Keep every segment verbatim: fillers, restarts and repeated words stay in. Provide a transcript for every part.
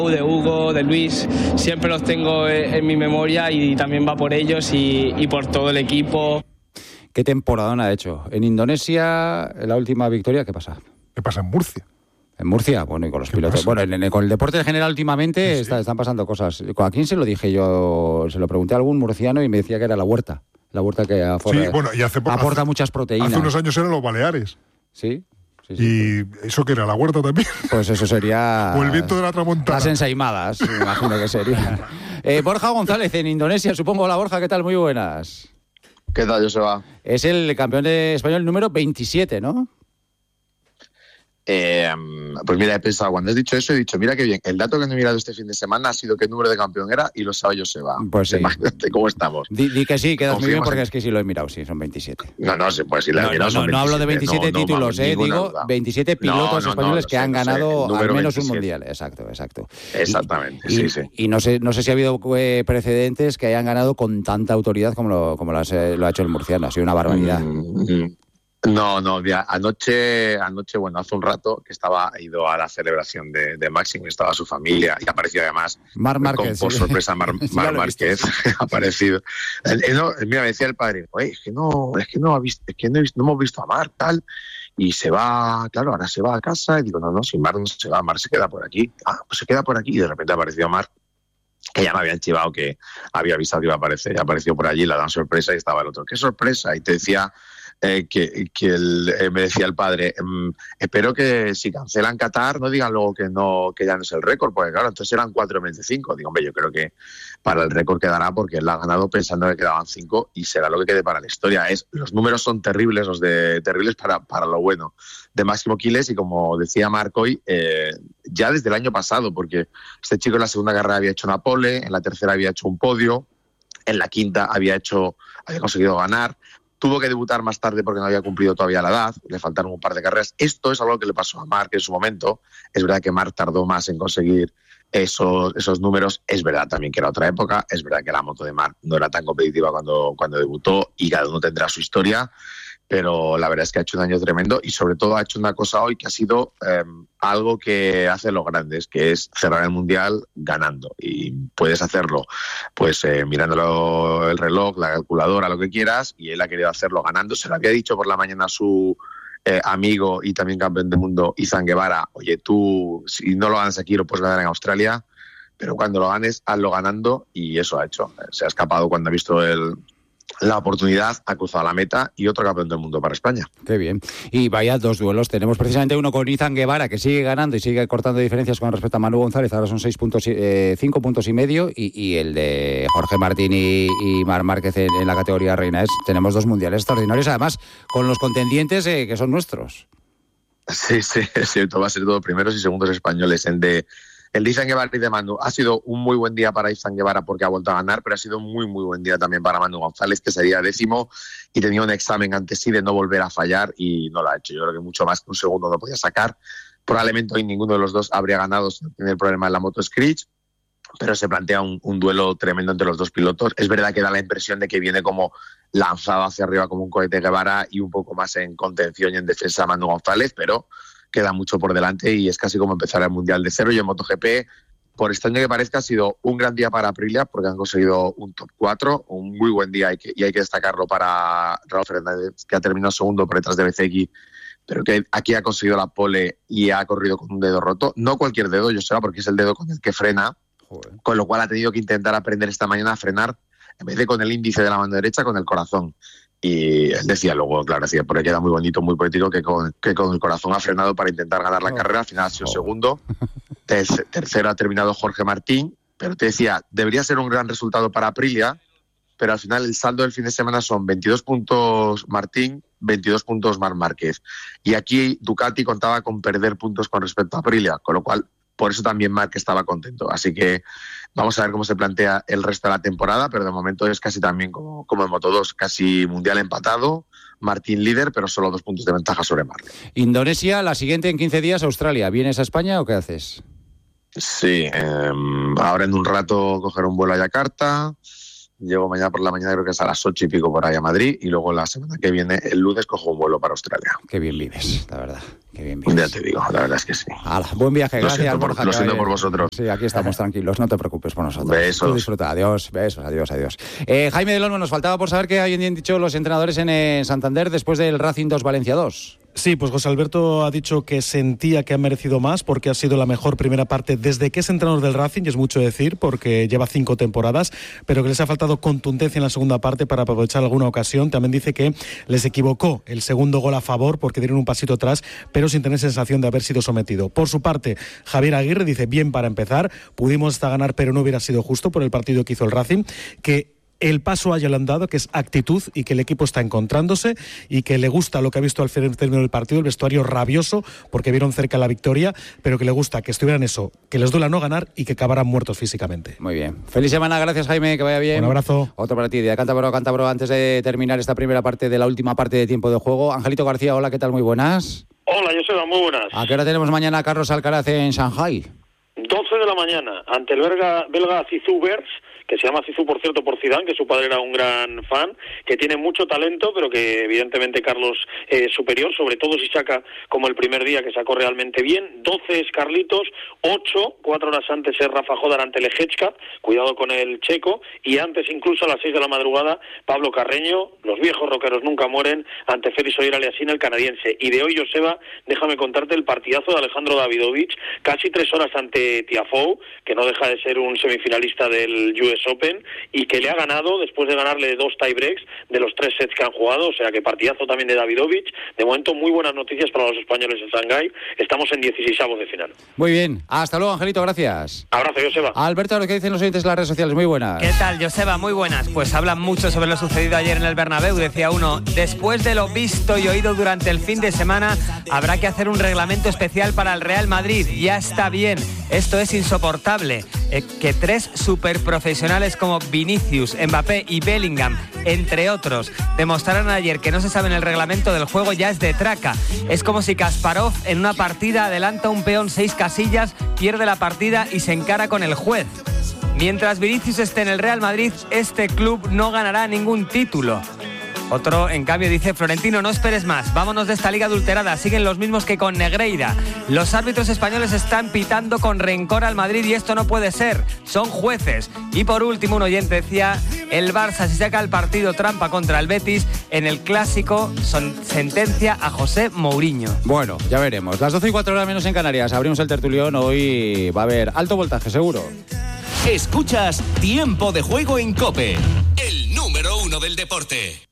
de Hugo, de Luis, siempre los tengo en mi memoria y también va por ellos y, y por todo el equipo. ¿Qué temporadón ha hecho? En Indonesia, la última victoria, ¿qué pasa? ¿Qué pasa en Murcia? En Murcia, bueno, y con los pilotos. Pasa? Bueno, en, en, con el deporte en general últimamente sí, sí. Está, están pasando cosas. ¿A quién se lo dije yo? Se lo pregunté a algún murciano y me decía que era la Huerta. La Huerta que aporta, sí, bueno, y hace, aporta hace, muchas proteínas. Hace unos años eran los Baleares. Sí. Sí, sí, ¿Y pues. eso qué era? ¿La Huerta también? Pues eso sería... O el viento de la tramontana. Las ensaimadas, me imagino que sería. Eh, Borja González, en Indonesia, supongo. Hola, Borja, ¿qué tal? Muy buenas. ¿Qué tal, Joseba? Es el campeón de español número veintisiete, ¿no? Eh, pues mira, he pensado, cuando has dicho eso, he dicho, mira qué bien, el dato que no he mirado este fin de semana ha sido qué número de campeón era y lo sabe Joseba. Pues sí. Imagínate cómo estamos. Di, di que sí, quedas muy bien porque en... es que sí lo he mirado, sí, son veintisiete. No, no, pues sí, la he no, mirado, no, son no, no hablo de veintisiete no, títulos, no, eh, digo duda. veintisiete pilotos no, no, españoles no, que sé, han no ganado sé, al menos veintisiete. un mundial. Exacto, exacto. Exactamente, y, sí, y, sí. Y no sé, no sé si ha habido eh, precedentes que hayan ganado con tanta autoridad como lo, como lo, eh, lo ha hecho el murciano, ha sido una barbaridad. Mm-hmm. No, no, mira, anoche, anoche, bueno, hace un rato que estaba ido a la celebración de, de Máximo, estaba su familia y apareció además Mar Márquez, con, por sí. sorpresa Mar, Mar Márquez ha aparecido. Eh, no, mira, me decía el padre, oye, es que no, es que no ha visto, es que no, he visto, no hemos visto a Mar tal, y se va, claro, ahora se va a casa y digo, no, no, si Mar no se va, Mar se queda por aquí. Ah, pues se queda por aquí y de repente apareció Mar, que ya me habían chivado que había avisado que iba a aparecer, y apareció por allí, la dan sorpresa y estaba el otro, qué sorpresa, y te decía eh, que, que el, eh, me decía el padre, mmm, espero que si cancelan Qatar no digan luego que no, que ya no es el récord, porque claro, entonces eran cuatro veinticinco, digo, hombre, yo creo que para el récord quedará porque él la ha ganado pensando que quedaban cinco y será lo que quede para la historia. Es, los números son terribles, los de terribles para, para lo bueno de Máximo Quiles, y como decía Marc hoy, eh, ya desde el año pasado, porque este chico en la segunda carrera había hecho una pole, en la tercera había hecho un podio, en la quinta había hecho, había conseguido ganar, tuvo que debutar más tarde porque no había cumplido todavía la edad, le faltaron un par de carreras. Esto es algo que le pasó a Marc en su momento. Es verdad que Marc tardó más en conseguir esos, esos números, es verdad también que era otra época, es verdad que la moto de Marc no era tan competitiva cuando, cuando debutó y cada uno tendrá su historia, pero la verdad es que ha hecho un año tremendo y sobre todo ha hecho una cosa hoy que ha sido eh, algo que hace los grandes, que es cerrar el Mundial ganando, y puedes hacerlo pues eh, mirándolo el reloj, la calculadora, lo que quieras, y él ha querido hacerlo ganando. Se lo había dicho por la mañana a su eh, amigo y también campeón del mundo Izan Guevara, oye, tú si no lo ganas aquí lo puedes ganar en Australia, pero cuando lo ganes hazlo ganando, y eso ha hecho. Se ha escapado cuando ha visto el la oportunidad, ha cruzado la meta, y otro campeón del mundo para España. Qué bien. Y vaya dos duelos. Tenemos precisamente uno con Izan Guevara, que sigue ganando y sigue cortando diferencias con respecto a Manu González. Ahora son seis puntos, eh, cinco puntos y medio. Y, y el de Jorge Martín y, y Marc Márquez en, en la categoría reina. Es, tenemos dos mundiales extraordinarios, además, con los contendientes eh, que son nuestros. Sí, sí, es cierto. Va a ser todo primeros y segundos españoles. El de El de Izan Guevara y de Manu. Ha sido un muy buen día para Izan Guevara porque ha vuelto a ganar, pero ha sido un muy, muy buen día también para Manu González, que sería décimo y tenía un examen ante sí de no volver a fallar y no lo ha hecho. Yo creo que mucho más que un segundo no podía sacar. Probablemente hoy ninguno de los dos habría ganado sin tener problema en la moto Screech, pero se plantea un, un duelo tremendo entre los dos pilotos. Es verdad que da la impresión de que viene como lanzado hacia arriba como un cohete Guevara y un poco más en contención y en defensa Manu González, pero queda mucho por delante y es casi como empezar el Mundial de cero. Y en MotoGP, por extraño que parezca, ha sido un gran día para Aprilia porque han conseguido un top cuatro, un muy buen día, y, que, y hay que destacarlo para Raúl Fernández, que ha terminado segundo por detrás de B C X, pero que aquí ha conseguido la pole y ha corrido con un dedo roto. No cualquier dedo, yo sé, porque es el dedo con el que frena, Joder. Con lo cual ha tenido que intentar aprender esta mañana a frenar, en vez de con el índice de la mano derecha, con el corazón. Y él decía luego, claro, decía, porque queda muy bonito, muy poético, que con, que con el corazón ha frenado para intentar ganar la oh. carrera. Al final ha sido oh. segundo. Ter- tercero ha terminado Jorge Martín. Pero te decía, debería ser un gran resultado para Aprilia, pero al final el saldo del fin de semana son veintidós puntos Martín, veintidós puntos Marc Márquez. Y aquí Ducati contaba con perder puntos con respecto a Aprilia, con lo cual por eso también Marc estaba contento. Así que vamos a ver cómo se plantea el resto de la temporada, pero de momento es casi también como, como en Moto dos, casi mundial empatado, Martín líder, pero solo dos puntos de ventaja sobre Marc. Indonesia, la siguiente en quince días, Australia. ¿Vienes a España o qué haces? Sí, eh, ahora en un rato coger un vuelo a Yakarta, llego mañana por la mañana, creo que es a las ocho y pico por ahí a Madrid, y luego la semana que viene, el lunes, cojo un vuelo para Australia. Qué bien vives, la verdad. Qué bien vives. Ya te digo, la verdad es que sí. Hala, buen viaje, Lo gracias, siento por, Borja. lo que siento vaya- por vosotros. Sí, aquí estamos tranquilos, no te preocupes por nosotros. Besos. Tú disfruta, adiós, besos, adiós, adiós. Eh, Jaime del Olmo, nos faltaba por saber qué habían dicho los entrenadores en eh, Santander después del Racing dos Valencia dos. Sí, pues José Alberto ha dicho que sentía que ha merecido más porque ha sido la mejor primera parte desde que es entrenador del Racing, y es mucho decir porque lleva cinco temporadas, pero que les ha faltado contundencia en la segunda parte para aprovechar alguna ocasión. También dice que les equivocó el segundo gol a favor porque dieron un pasito atrás, pero sin tener sensación de haber sido sometido. Por su parte, Javier Aguirre dice, bien para empezar, pudimos hasta ganar, pero no hubiera sido justo por el partido que hizo el Racing, que el paso haya andado, que es actitud, y que el equipo está encontrándose y que le gusta lo que ha visto al término del partido, el vestuario rabioso porque vieron cerca la victoria, pero que le gusta que estuvieran eso, que les duela no ganar y que acabaran muertos físicamente. Muy bien. Feliz semana, gracias Jaime, que vaya bien. Un abrazo. Otro para ti, de Cántabro, Cántabro, antes de terminar esta primera parte de la última parte de tiempo de juego. Angelito García, hola, ¿qué tal? Muy buenas. Hola, Joseba, muy buenas. ¿A qué hora tenemos mañana a Carlos Alcaraz en Shanghai? doce de la mañana, ante el belga, belga Zizou Bergs, que se llama Zizou, por cierto, por Zidane, que su padre era un gran fan, que tiene mucho talento, pero que evidentemente Carlos es eh, superior, sobre todo si saca como el primer día, que sacó realmente bien. doce es Carlitos, ocho, cuatro horas antes es Rafa Jodar ante Leječka, cuidado con el checo, y antes incluso a las seis de la madrugada, Pablo Carreño, los viejos rockeros nunca mueren, ante Félix Auger-Aliassime, el canadiense. Y de hoy, Joseba, déjame contarte el partidazo de Alejandro Davidovich, casi tres horas ante Tiafoe, que no deja de ser un semifinalista del U S Open, y que le ha ganado después de ganarle dos tiebreaks de los tres sets que han jugado, o sea que partidazo también de Davidovich. De momento muy buenas noticias para los españoles en Shanghái, estamos en dieciseisavos de final. Muy bien, hasta luego Angelito, gracias. Abrazo, Joseba. Alberto, lo que dicen los oyentes en las redes sociales, muy buenas. ¿Qué tal, Joseba? Muy buenas. Pues hablan mucho sobre lo sucedido ayer en el Bernabéu, decía uno. Después de lo visto y oído durante el fin de semana, habrá que hacer un reglamento especial para el Real Madrid. Ya está bien, esto es insoportable. Eh, que tres superprofesionales como Vinicius, Mbappé y Bellingham, entre otros, demostraron ayer que no se sabe en el reglamento del juego, ya es de traca. Es como si Kasparov en una partida adelanta un peón seis casillas, pierde la partida y se encara con el juez. Mientras Vinicius esté en el Real Madrid, este club no ganará ningún título. Otro, en cambio, dice: Florentino, no esperes más, vámonos de esta liga adulterada. Siguen los mismos que con Negreira. Los árbitros españoles están pitando con rencor al Madrid y esto no puede ser. Son jueces. Y por último, un oyente decía: el Barça, si saca el partido trampa contra el Betis, en el clásico son sentencia a José Mourinho. Bueno, ya veremos. Las doce y cuatro horas menos en Canarias. Abrimos el tertulión. Hoy va a haber alto voltaje, seguro. Escuchas Tiempo de Juego en COPE, el número uno del deporte.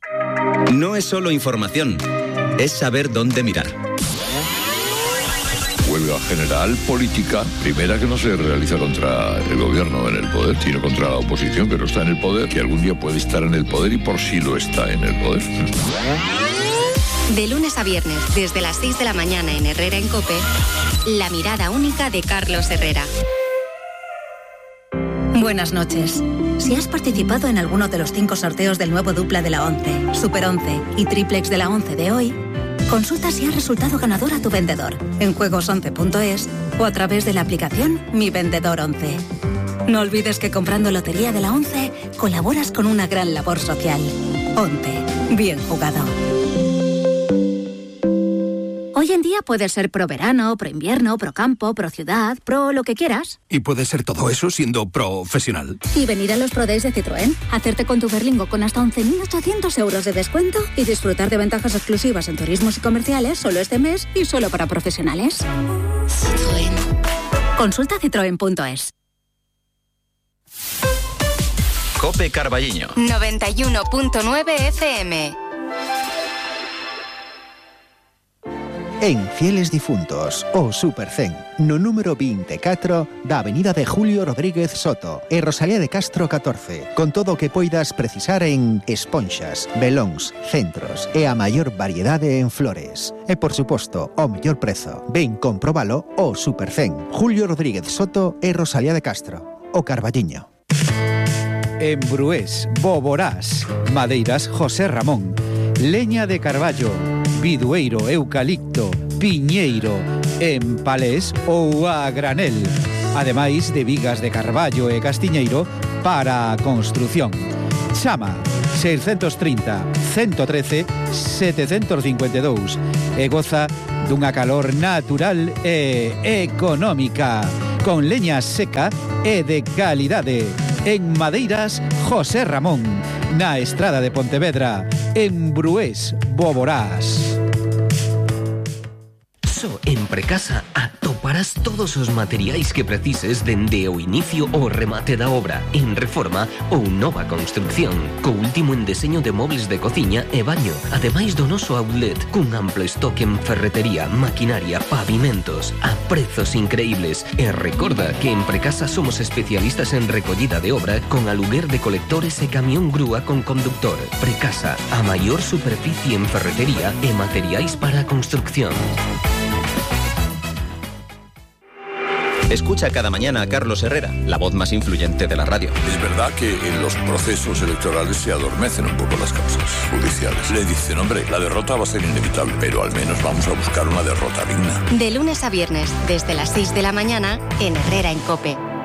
No es solo información, es saber dónde mirar. Huelga general política, primera que no se realiza contra el gobierno en el poder, sino contra la oposición que no está en el poder, que algún día puede estar en el poder y por sí lo está en el poder. De lunes a viernes, desde las seis de la mañana en Herrera en COPE, la mirada única de Carlos Herrera. Buenas noches. Si has participado en alguno de los cinco sorteos del nuevo dupla de la once, Super once y Triplex de la once de hoy, consulta si ha resultado ganador a tu vendedor en juegos once punto es o a través de la aplicación Mi Vendedor once. No olvides que comprando Lotería de la once colaboras con una gran labor social. once. Bien jugado. Hoy en día puedes ser pro verano, pro invierno, pro campo, pro ciudad, pro lo que quieras. Y puede ser todo eso siendo profesional. Y venir a los Pro Days de Citroën, hacerte con tu Berlingo con hasta once mil ochocientos euros de descuento y disfrutar de ventajas exclusivas en turismos y comerciales solo este mes y solo para profesionales. Citroën. Consulta citroen punto es. COPE Carballiño. noventa y uno punto nueve F M. En Fieles Difuntos, o Supercen, no número veinticuatro da Avenida de Julio Rodríguez Soto, e Rosalía de Castro catorce, con todo o que poidas precisar en esponxas, velóns, centros e a maior variedade en flores. E, por suposto, o mellor prezo. Ven comprobalo o Supercen, Julio Rodríguez Soto e Rosalía de Castro, o Carballiño. En Brués, Boborás, Madeiras José Ramón, leña de carballo, bidueiro, eucalipto, piñeiro, en palés ou a granel, ademais de vigas de carballo e castiñeiro para a construción. Chama seiscentos treinta, ciento trece, setecientos cincuenta y dos e goza dunha calor natural e económica, con leña seca e de calidade. En Madeiras, José Ramón, na Estrada de Pontevedra, en Brués, Boborás. So, en Precasa atoparás todos os materiais que precises dende o inicio ao remate da obra, en reforma ou nova construcción, co último en deseño de mobles de cociña e baño, ademais do noso outlet, cun amplo stock en ferretería, maquinaria, pavimentos, a prezos increíbles. E recorda que en Precasa somos especialistas en recollida de obra con aluguer de colectores e camión grúa con conductor. Precasa, a maior superficie en ferretería e materiais para a construcción. Escucha cada mañana a Carlos Herrera, la voz más influyente de la radio. Es verdad que en los procesos electorales se adormecen un poco las causas judiciales. Le dicen, hombre, la derrota va a ser inevitable, pero al menos vamos a buscar una derrota digna. De lunes a viernes, desde las seis de la mañana, en Herrera en COPE.